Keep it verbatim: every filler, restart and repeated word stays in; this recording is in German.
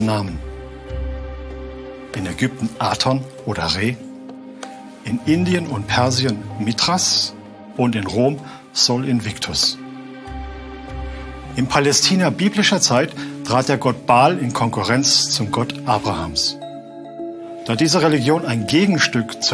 Namen. In Ägypten Aton oder Re, in Indien und Persien Mithras und in Rom Sol Invictus. In Palästina biblischer Zeit trat der Gott Baal in Konkurrenz zum Gott Abrahams. Da diese Religion ein Gegenstück zur